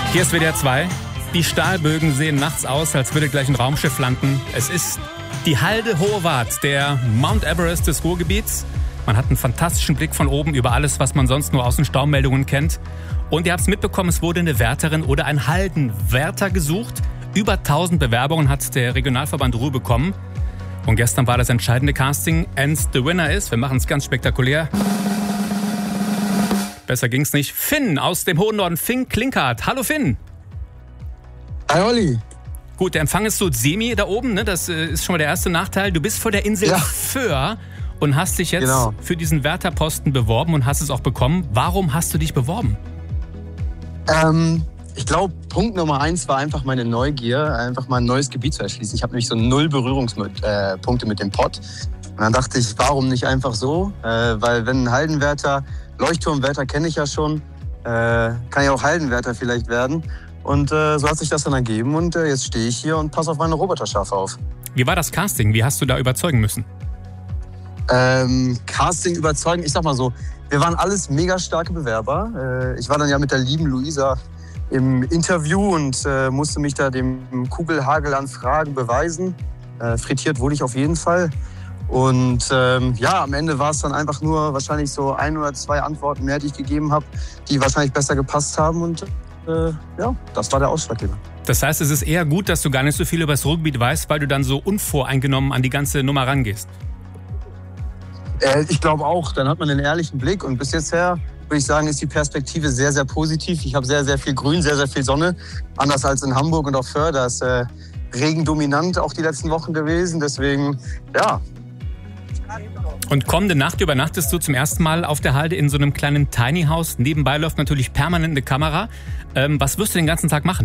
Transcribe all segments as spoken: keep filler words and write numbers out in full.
Hier ist W D R zwei. Die Stahlbögen sehen nachts aus, als würde gleich ein Raumschiff landen. Es ist die Halde Hohe Wart, der Mount Everest des Ruhrgebiets. Man hat einen fantastischen Blick von oben über alles, was man sonst nur aus den Staumeldungen kennt. Und ihr habt es mitbekommen, es wurde eine Wärterin oder ein Haldenwärter gesucht. Über tausend Bewerbungen hat der Regionalverband Ruhr bekommen. Und gestern war das entscheidende Casting. And the winner ist, wir machen es ganz spektakulär. Besser ging's nicht. Finn aus dem hohen Norden, Finn Klinkhardt. Hallo Finn. Hi Olli. Gut, der Empfang ist so semi da oben, ne? Das ist schon mal der erste Nachteil. Du bist vor der Insel Ja. Föhr und hast dich jetzt Genau. für diesen Wärterposten beworben und hast es auch bekommen. Warum hast du dich beworben? Ähm, ich glaube, Punkt Nummer eins war einfach meine Neugier, einfach mal ein neues Gebiet zu erschließen. Ich habe nämlich so null Berührungspunkte mit dem Pott. Und dann dachte ich, warum nicht einfach so? Äh, weil wenn ein Haldenwärter, Leuchtturmwärter kenne ich ja schon, äh, kann ja auch Haldenwärter vielleicht werden. Und äh, so hat sich das dann ergeben und äh, jetzt stehe ich hier und passe auf meine Roboterschafe auf. Wie war das Casting? Wie hast du da überzeugen müssen? Ähm, Casting überzeugen, ich sag mal so, wir waren alles mega starke Bewerber. Äh, ich war dann ja mit der lieben Luisa im Interview und äh, musste mich da dem Kugelhagel an Fragen beweisen. Äh, frittiert wurde ich auf jeden Fall. Und ähm, ja, am Ende war es dann einfach nur wahrscheinlich so ein oder zwei Antworten mehr, die ich gegeben habe, die wahrscheinlich besser gepasst haben. Und äh, ja, das war der Ausschlaggeber. Das heißt, es ist eher gut, dass du gar nicht so viel über das Ruhrgebiet weißt, weil du dann so unvoreingenommen an die ganze Nummer rangehst. Äh, ich glaube auch, dann hat man einen ehrlichen Blick. Und bis jetzt her, würde ich sagen, ist die Perspektive sehr, sehr positiv. Ich habe sehr, sehr viel Grün, sehr, sehr viel Sonne. Anders als in Hamburg und auch Föhr, da ist äh, regendominant auch die letzten Wochen gewesen. Deswegen, ja. Und kommende Nacht übernachtest du zum ersten Mal auf der Halde in so einem kleinen Tiny House. Nebenbei läuft natürlich permanent eine Kamera. Ähm, was wirst du den ganzen Tag machen?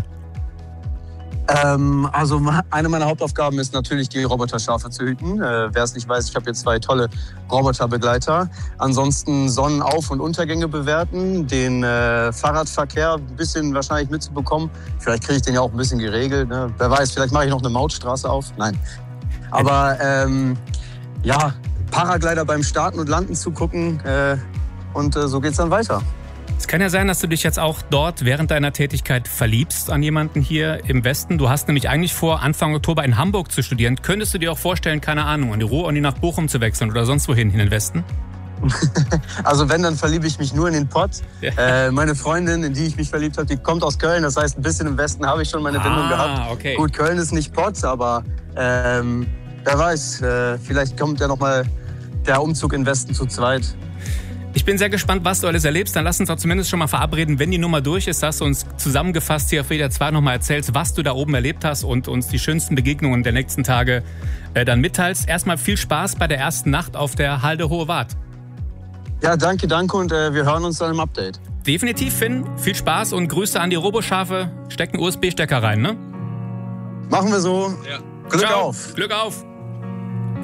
Ähm, also eine meiner Hauptaufgaben ist natürlich, die Roboterschafe zu hüten. Äh, Wer es nicht weiß, ich habe hier zwei tolle Roboterbegleiter. Ansonsten Sonnenauf- und Untergänge bewerten, den äh, Fahrradverkehr ein bisschen wahrscheinlich mitzubekommen. Vielleicht kriege ich den ja auch ein bisschen geregelt. Ne? Wer weiß, vielleicht mache ich noch eine Mautstraße auf. Nein. Aber ähm, ja, Paraglider beim Starten und Landen zugucken äh, und äh, so geht's dann weiter. Es kann ja sein, dass du dich jetzt auch dort während deiner Tätigkeit verliebst an jemanden hier im Westen. Du hast nämlich eigentlich vor, Anfang Oktober in Hamburg zu studieren. Könntest du dir auch vorstellen, keine Ahnung, an die Ruhr-Uni nach Bochum zu wechseln oder sonst wohin in den Westen? Also wenn, dann verliebe ich mich nur in den Pott. Ja. Äh, meine Freundin, in die ich mich verliebt habe, die kommt aus Köln. Das heißt, ein bisschen im Westen habe ich schon meine Bindung Ah, gehabt. okay. Gut, Köln ist nicht Pott, aber ähm, wer weiß, äh, vielleicht kommt ja noch mal der Umzug in den Westen zu zweit. Ich bin sehr gespannt, was du alles erlebst. Dann lass uns doch zumindest schon mal verabreden, wenn die Nummer durch ist, dass du uns zusammengefasst hier auf W D R zwei nochmal erzählst, was du da oben erlebt hast und uns die schönsten Begegnungen der nächsten Tage äh, dann mitteilst. Erstmal viel Spaß bei der ersten Nacht auf der Halde Hohe Wart. Ja, danke, danke und äh, wir hören uns dann im Update. Definitiv, Finn. Viel Spaß und Grüße an die Roboschafe. Stecken U S B-Stecker rein, ne? Machen wir so. Ja. Glück Ciao. auf. Glück auf.